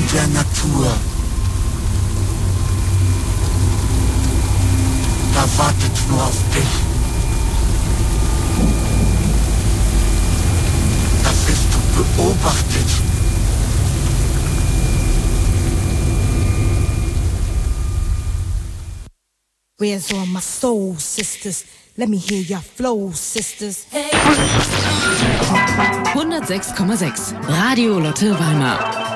der Natur. Da wartet nur auf dich. Da bist du beobachtet. Where's all my soul sisters? Let me hear your flow, sisters. Hey. 106,6 Radio Lotte Weimar.